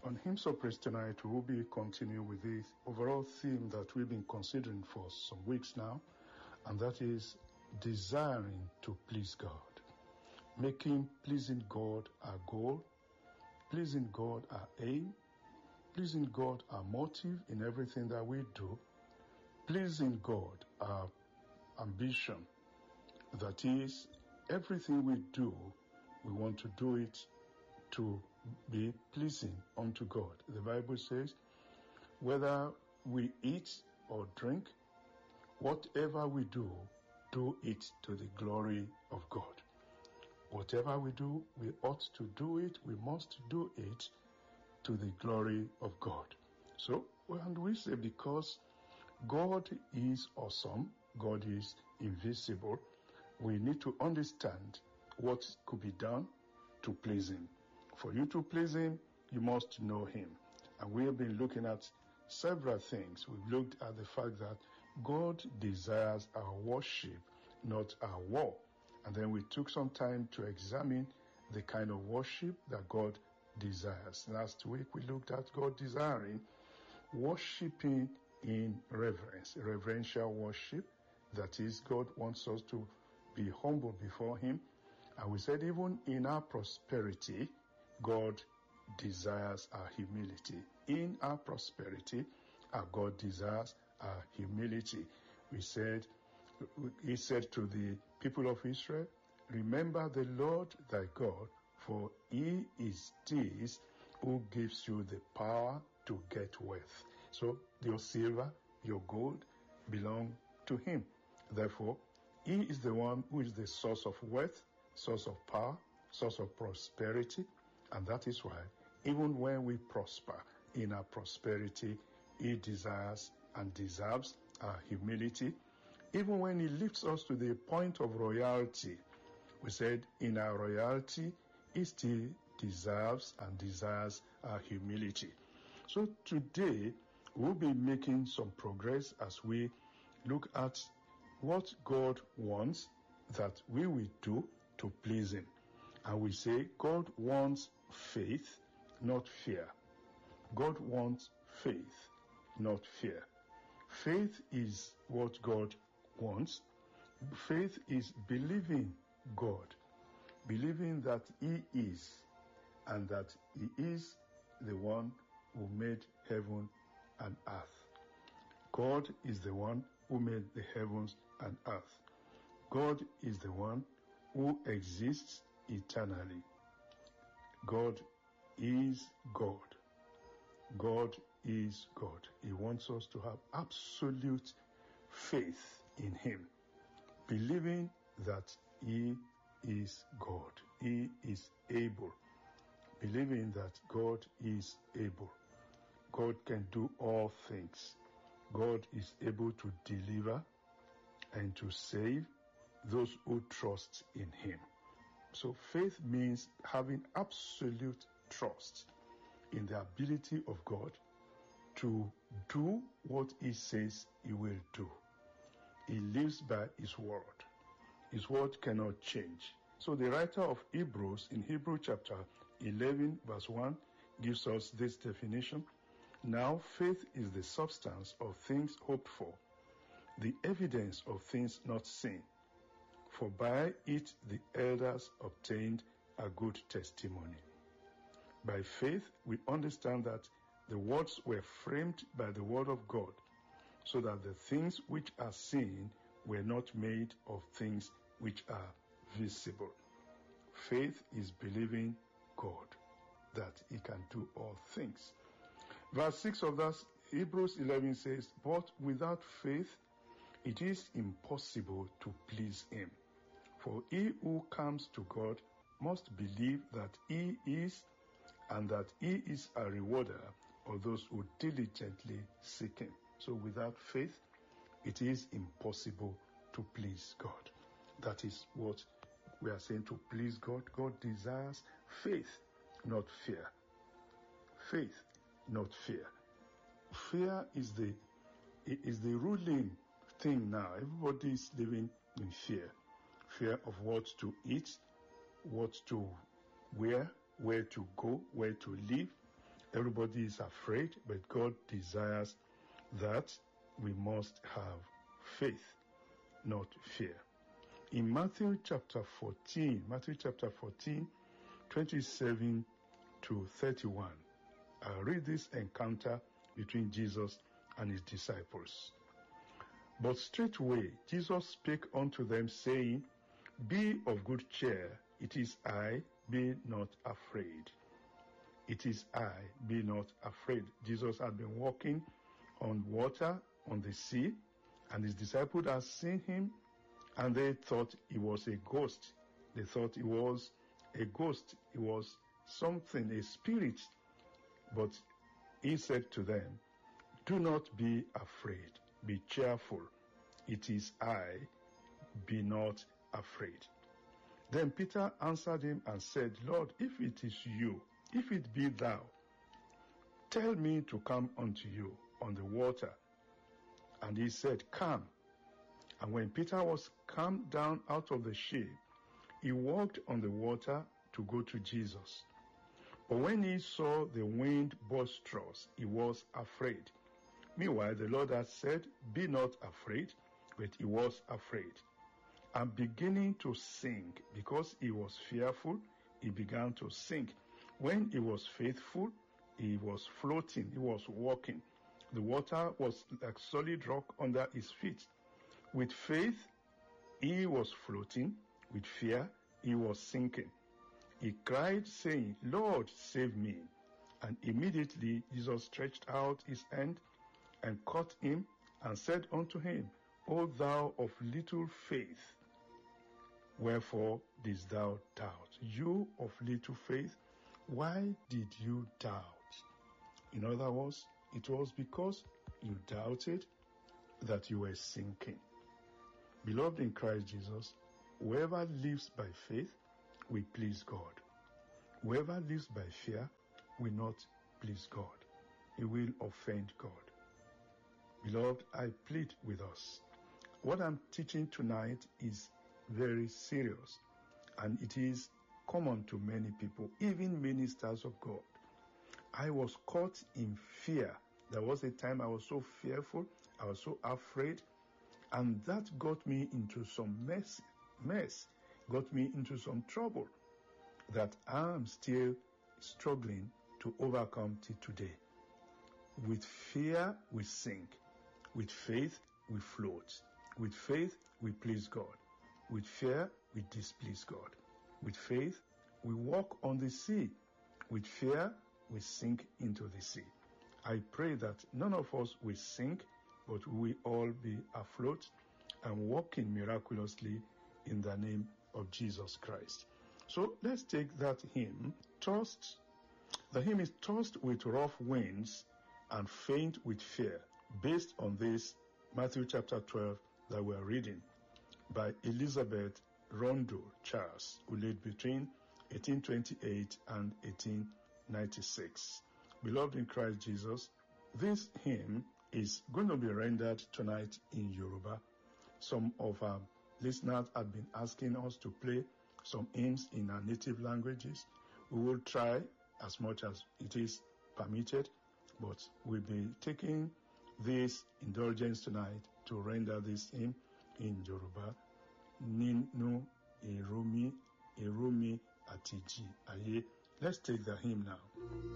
On Hymns of Praise tonight, we will be continuing with this overall theme that we've been considering for some weeks now, and that is desiring to please God. Making pleasing God our goal, pleasing God our aim, pleasing God our motive in everything that we do, pleasing God our ambition. That is, everything we do, we want to do it to be pleasing unto God. The Bible says, whether we eat or drink, whatever we do it to the glory of God. Whatever we do, we ought to do it, we must do it to the glory of God. So, and we say because God is awesome, God is invisible, we need to understand what could be done to please Him. For you to please Him, you must know Him. And we have been looking at several things. We've looked at the fact that God desires our worship, not our war. And then we took some time to examine the kind of worship that God desires. Last week we looked at God desiring worshiping in reverence, reverential worship. That is, God wants us to be humble before Him. And we said even in our prosperity, God desires our humility. In our prosperity, our God desires our humility. He said to the people of Israel, remember the Lord thy God, for He is this who gives you the power to get wealth. So your silver, your gold belong to Him. Therefore, He is the one who is the source of wealth, source of power, source of prosperity. And that is why, even when we prosper in our prosperity, He desires and deserves our humility. Even when He lifts us to the point of royalty, we said in our royalty, He still deserves and desires our humility. So today, we'll be making some progress as we look at what God wants that we will do to please Him. And we say God wants faith, not fear. God wants faith, not fear. Faith is what God wants. Faith is believing God, believing that He is, and that He is the one who made heaven and earth. God is the one who made the heavens and earth. God is the one who exists eternally. God is God. God is God. He wants us to have absolute faith in Him, believing that He is God. He is able. Believing that God is able. God can do all things. God is able to deliver and to save those who trust in Him. So faith means having absolute trust in the ability of God to do what He says He will do. He lives by His word. His word cannot change. So the writer of Hebrews in Hebrew chapter 11 verse 1 gives us this definition. Now faith is the substance of things hoped for, the evidence of things not seen. For by it the elders obtained a good testimony. By faith we understand that the worlds were framed by the word of God, so that the things which are seen were not made of things which are visible. Faith is believing God that He can do all things. Verse 6 of that Hebrews 11 says, but without faith it is impossible to please Him. For he who comes to God must believe that He is, and that He is a rewarder of those who diligently seek Him. So without faith, it is impossible to please God. That is what we are saying, to please God. God desires faith, not fear. Faith, not fear. Fear is the ruling thing now. Everybody is living in fear. Fear of what to eat, what to wear, where to go, where to live, Everybody is afraid, but God desires that we must have faith, not fear. In Matthew chapter 14, 27 to 31, I read this encounter between Jesus and his disciples. But straightway Jesus spake unto them, saying, Be of good cheer, it is I, be not afraid. It is I, be not afraid. Jesus had been walking on water on the sea, and his disciples had seen him, and they thought he was a ghost. They thought he was a ghost. He was something, a spirit. But he said to them, Do not be afraid. Be cheerful. It is I. Be not afraid. Then Peter answered him and said, Lord, if it is you, if it be thou, tell me to come unto you on the water. And he said, Come. And when Peter was come down out of the ship, he walked on the water to go to Jesus. But when he saw the wind boisterous, he was afraid. Meanwhile, the Lord had said, Be not afraid, but he was afraid. And beginning to sink, because he was fearful, he began to sink. When he was faithful, he was floating, he was walking. The water was like solid rock under his feet. With faith, he was floating. With fear, he was sinking. He cried, saying, Lord, save me. And immediately Jesus stretched out his hand and caught him and said unto him, O thou of little faith, wherefore didst thou doubt? You of little faith, why did you doubt? In other words, it was because you doubted that you were sinking. Beloved in Christ Jesus, whoever lives by faith will please God. Whoever lives by fear will not please God. He will offend God. Beloved, I plead with us. What I'm teaching tonight is very serious, and it is common to many people, even ministers of God. I was caught in fear. There was a time I was so fearful, I was so afraid, and that got me into some mess, got me into some trouble that I'm still struggling to overcome till today. With fear, we sink. With faith, we float. With faith, we please God. With fear, we displease God. With faith, we walk on the sea. With fear, we sink into the sea. I pray that none of us will sink, but we all be afloat and walking miraculously in the name of Jesus Christ. So let's take that hymn, Tossed. The hymn is Tossed with rough winds and faint with fear, based on this Matthew chapter 12 that we're reading by Elizabeth Rondo Charles, who lived between 1828 and 1896. Beloved in Christ Jesus, this hymn is going to be rendered tonight in Yoruba. Some of our listeners have been asking us to play some hymns in our native languages. We will try as much as it is permitted, but we'll be taking this indulgence tonight to render this hymn in Yoruba. Ninu Eromi Atiji Aye. Let's take the hymn now.